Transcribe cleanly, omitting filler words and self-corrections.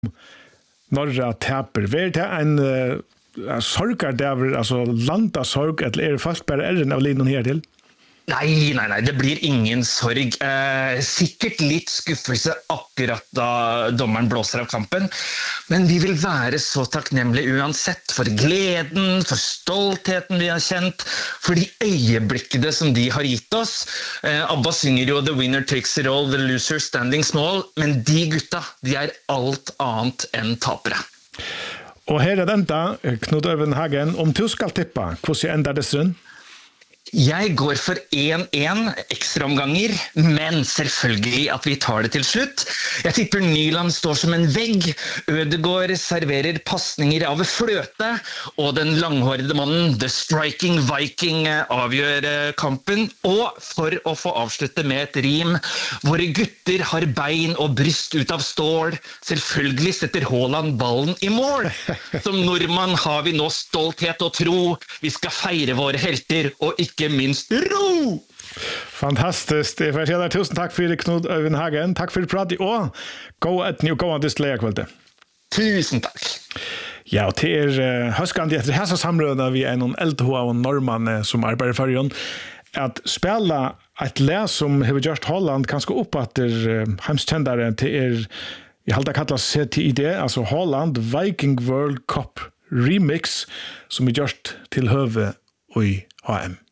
Norra täper. Är det en sorgar där alltså landa sorg eller är det fast bara en av linjen här till? Nei, det blir ingen sorg. Sikkert litt skuffelse akkurat da dommeren blåser av kampen, men vi vil være så takknemlige uansett for gleden, for stoltheten vi har kjent, for de øyeblikkene som de har gitt oss. ABBA synger jo The winner takes it all, the loser standing small, men de gutta, de er alt annet enn tapere. Och här är det enda, Knut Øyvind Hagen, om du skal tippa, hvordan ender det stund? Jeg går for 1-1 ekstraomganger, men selvfølgelig at vi tar det til slutt. Jeg tipper Nyland står som en vegg, Ødegaard serverer passninger av fløte, og den langhårede mannen, The Striking Viking, avgjør kampen. Og for å få avslutte med et rim, våre gutter har bein og bryst ut av stål. Selvfølgelig setter Haaland ballen i mål. Som nordmann har vi nå stolthet og tro. Vi skal feire våre helter, og ikke minst ro! Fantastiskt. Det får jag tusen tack för Knut Øyvind Hagen. Tack för pratet och gå ett new go on this layer kväll. Tusen tack. Ja, och till höskande efter här så samröda vi är någon LTH och norrman som arbetar för jon att spela ett läs som har gjort Holland kanske upp att hemskändare till jag håller kallas CTID alltså Holland Viking World Cup Remix som är gjort till höve och i HM.